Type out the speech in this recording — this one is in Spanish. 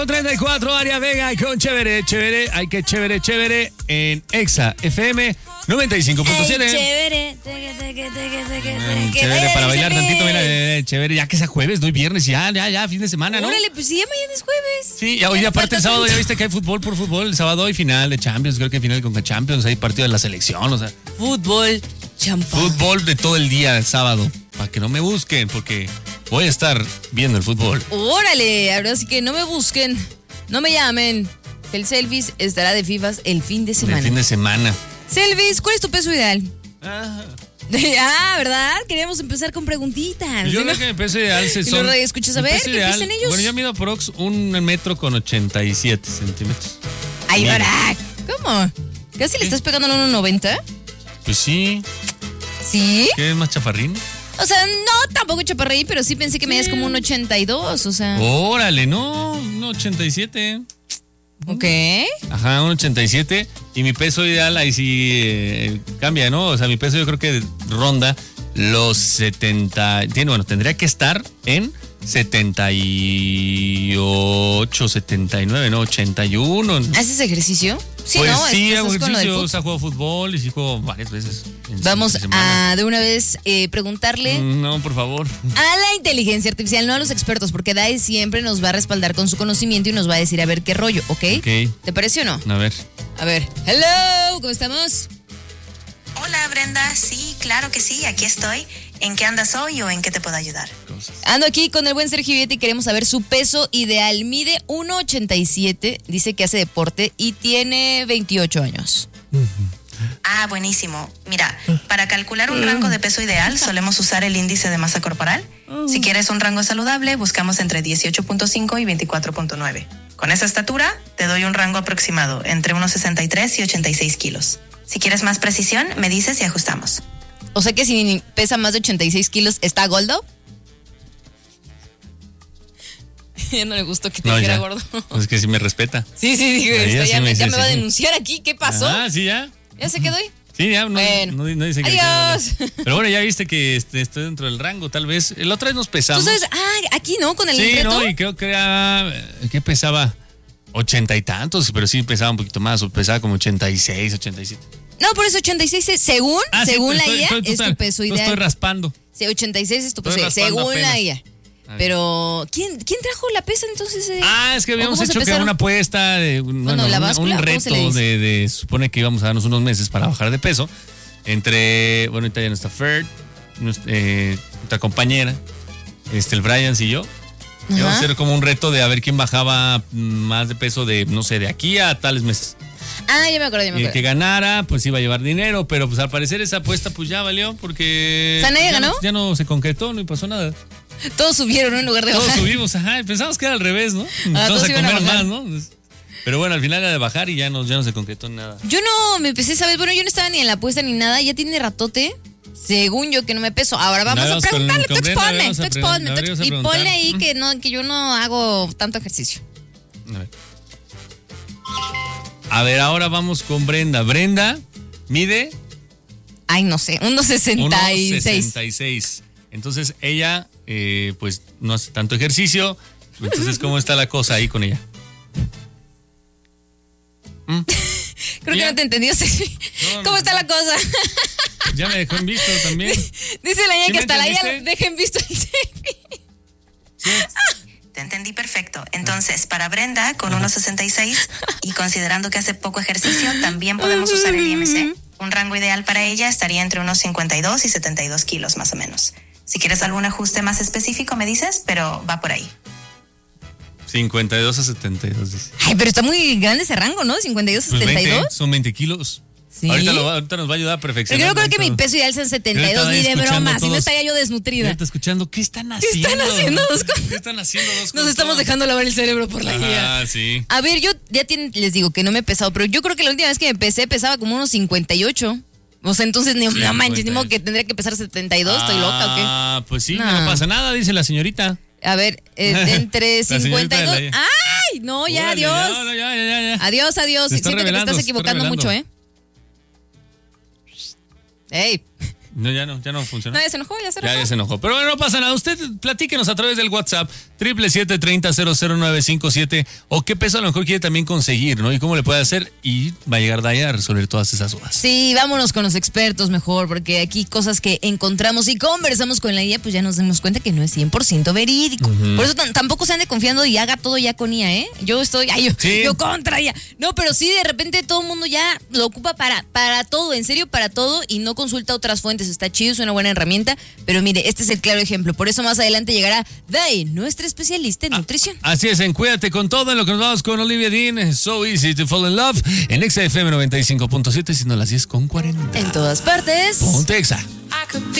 34, Área Vega con chévere, hay que chévere en Exa FM 95.7. Chévere. Chévere para bailar tantito, mira, chévere, ya que sea jueves, no hay viernes, ya, fin de semana, ¿no? Órale, pues sí, ya mañana es jueves. Sí, hoy aparte el sábado ya viste que hay fútbol por fútbol, el sábado hay final de Champions, creo que hay final de Conca Champions, hay partido de la selección, o sea. Fútbol, champán. Fútbol de todo el día el sábado, para que no me busquen, porque voy a estar viendo el fútbol. Órale, ahora sí que no me busquen, no me llamen. El Selvis estará de FIFAs el fin de semana. El fin de semana. Selvis, ¿cuál es tu peso ideal? Ajá. ¿Verdad? Queríamos empezar con preguntitas. Yo creo que mi peso ideal se son... ¿Y escuchas a ver? ¿Qué dicen ellos? Bueno, yo mido aprox 1 metro con 87 centímetros. Ay, ahora, ¿cómo? ¿Casi le estás pegando a 1.90? Pues sí. ¿Sí? ¿Qué es más chaparrín? O sea, no tampoco chaparrín, pero sí pensé que medías como 1.82, o sea. Órale, no, 1.87. Ok. Ajá, 1.87. Y mi peso ideal ahí sí cambia, ¿no? O sea, mi peso yo creo que ronda los 70. Bueno, tendría que estar en 78, 79, ¿no? 81. ¿Haces ejercicio? Sí, pues ¿no? sí, hago con lo del ejercicio, fútbol. o sea, juego fútbol y sí juego varias veces. Vamos a de una vez preguntarle No, por favor. a la inteligencia artificial, no a los expertos, porque Dai siempre nos va a respaldar con su conocimiento y nos va a decir a ver qué rollo, ¿ok? ¿Te parece o no? A ver. Hello, ¿cómo estamos? Hola Brenda, sí, claro que sí, aquí estoy. ¿En qué andas hoy o en qué te puedo ayudar? Ando aquí con el buen Sergio Vietti y queremos saber su peso ideal. Mide 1.87, dice que hace deporte y tiene 28 años. Ah, buenísimo. Mira, para calcular un rango de peso ideal solemos usar el índice de masa corporal. Si quieres un rango saludable, buscamos entre 18.5 y 24.9. Con esa estatura, te doy un rango aproximado entre unos 63 y 86 kilos. Si quieres más precisión, me dices y ajustamos. O sea que si pesa más de 86 kilos, ¿está gordo? Ya no le gustó que te dijera gordo. Es que sí me respeta. Sí, digo, ya me va a denunciar aquí. ¿Qué pasó? Ah, sí, ya. ¿Ya se quedó ahí? Sí, ya. Bueno. No dice que adiós. Pero bueno, ya viste que estoy dentro del rango, tal vez. La otra vez nos pesamos. ¿Tú sabes? Aquí, ¿no? Con el sí, reto. No, y creo que ¿qué pesaba? 80 y tantos, pero sí pesaba un poquito más, o pesaba como 86, 87. No, por eso 86 según la IA es tu peso ideal. Estoy raspando. Sí, 86 es tu peso ideal, según la IA. Pero, ¿quién trajo la pesa entonces? Es que habíamos hecho que una apuesta, un reto de supone que íbamos a darnos unos meses para bajar de peso. Entre, bueno, ahorita ya no está Fer, nuestra compañera, el Brian y yo. Íbamos a hacer como un reto de a ver quién bajaba más de peso de, no sé, de aquí a tales meses. Ya me acuerdo. Y el que ganara, pues iba a llevar dinero, pero pues al parecer esa apuesta pues ya valió porque... ¿O sea, nadie ganó? Ya no se concretó, no pasó nada. Todos subieron, ¿no? En lugar de bajar. Todos subimos, pensamos que era al revés, ¿no? Todos a comer más, ¿no? Pero bueno, al final era de bajar y ya no se concretó nada. Yo no me empecé, ¿sabes? Bueno, yo no estaba ni en la apuesta ni nada, ya tiene ratote. Según yo que no me peso. Ahora vamos a preguntarle, tú exponme. Y ponle ahí que yo no hago tanto ejercicio. A ver, ahora vamos con Brenda. Brenda mide... Ay, no sé, 1.66. 1.66. Entonces ella, pues no hace tanto ejercicio. Entonces, ¿cómo está la cosa ahí con ella? Creo que no te entendió, Ceci. ¿Cómo está la cosa? Ya me dejó en visto también. Dice la niña que hasta la ella deja en visto el Cepi. ¿Sí? Te entendí perfecto. Entonces, para Brenda, con 1.66 y considerando que hace poco ejercicio, también podemos usar el IMC. Un rango ideal para ella estaría entre unos 52 y 72 kilos más o menos. Si quieres algún ajuste más específico, me dices, pero va por ahí. 52 a 72, dice. Ay, pero está muy grande ese rango, ¿no? 52 a 72. 20, son 20 kilos. Sí. Ahorita nos va a ayudar a perfeccionar. Pero yo creo que mi peso ideal son 72, ni de broma, si no estaría yo desnutrida. Está escuchando, ¿qué están haciendo? ¿Qué están haciendo dos cosas? ¿Qué están haciendo dos cosas? Nos estamos dejando lavar el cerebro por la guía. Ah, sí. A ver, yo les digo que no me he pesado, pero yo creo que la última vez que me pesé pesaba como unos 58. O sea, entonces no manches, ni modo que tendría que pesar 72, ¿estoy loca o qué? Pues sí, no pasa nada, dice la señorita. A ver, entre 52. ¡Ay! No, ya, Órale, adiós. No, ya. Adiós. Siento que te estás equivocando mucho, ¿eh? ¡Ey! No, ya no funciona. No, ya se enojó. Ya se enojó. Pero bueno, no pasa nada. Usted platíquenos a través del WhatsApp 777-30-00957 o qué peso a lo mejor quiere también conseguir, ¿no? Y cómo le puede hacer y va a llegar Daya a resolver todas esas dudas. Sí, vámonos con los expertos mejor, porque aquí cosas que encontramos y conversamos con la IA, pues ya nos damos cuenta que no es 100% verídico. Por eso tampoco se ande confiando y haga todo ya con IA, ¿eh? Yo estoy, yo contra IA. No, pero sí, de repente todo el mundo ya lo ocupa para todo, en serio, para todo, y no consulta otras fuentes. Está chido, es una buena herramienta, pero mire, este es el claro ejemplo. Por eso más adelante llegará Day, nuestra especialista en nutrición. Así es, en Cuídate con todo, en lo que nos vamos con Olivia Dean, So Easy to Fall in Love, en XFM 95.7, siendo las 10:40. En todas partes. Ponte Exa.